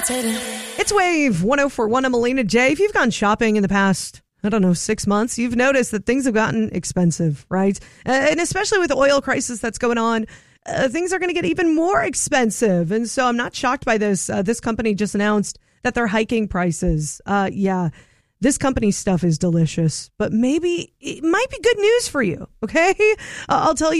It's Wave 104.1. I'm Melina J. If you've gone shopping in the past, 6 months, you've noticed that things have gotten expensive, right? And especially with the oil crisis that's going on, things are going to get even more expensive. And so I'm not shocked by this. This company just announced that they're hiking prices. This company's stuff is delicious, but maybe it might be good news for you. Okay. I'll tell you